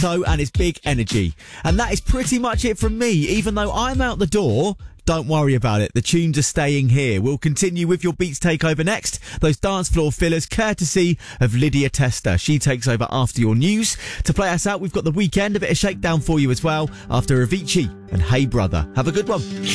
and it's big energy. And that is pretty much it from me. Even though I'm out the door, don't worry about it. The tunes are staying here. We'll continue with your Beats Takeover next. Those dance floor fillers, courtesy of Lydia Tester. She takes over after your news. To play us out, we've got The Weekend, a bit of shakedown for you as well, after Avicii and Hey Brother. Have a good one.